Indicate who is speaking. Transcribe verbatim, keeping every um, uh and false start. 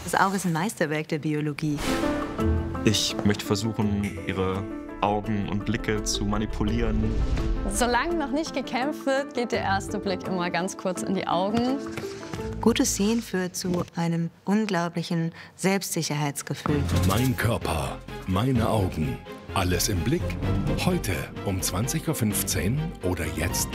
Speaker 1: Das Auge ist ein Meisterwerk der Biologie.
Speaker 2: Ich möchte versuchen, ihre Augen und Blicke zu manipulieren.
Speaker 3: Solange noch nicht gekämpft wird, geht der erste Blick immer ganz kurz in die Augen.
Speaker 1: Gutes Sehen führt zu einem unglaublichen Selbstsicherheitsgefühl.
Speaker 4: Mein Körper, meine Augen. Alles im Blick. Heute um zwanzig Uhr fünfzehn oder jetzt